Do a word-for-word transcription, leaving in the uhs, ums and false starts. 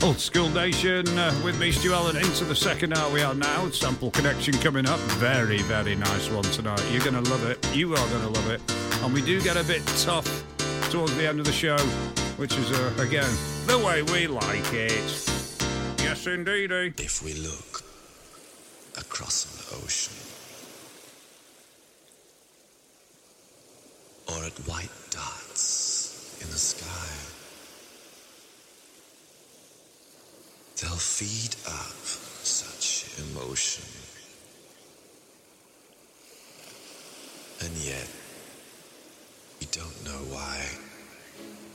Old School Nation uh, with me, Stu Allen, into the second hour we are now. Sample Connection coming up. Very, very nice one tonight. You're going to love it. You are going to love it. And we do get a bit tough towards the end of the show, which is, uh, again, the way we like it. Yes, indeedy. If we look across an ocean, or at white dots in the sky, they'll feed up such emotion. And yet,